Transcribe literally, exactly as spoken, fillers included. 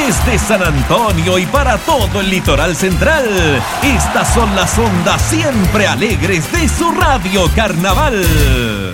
Desde San Antonio y para todo el litoral central, estas son las ondas siempre alegres de su Radio Carnaval.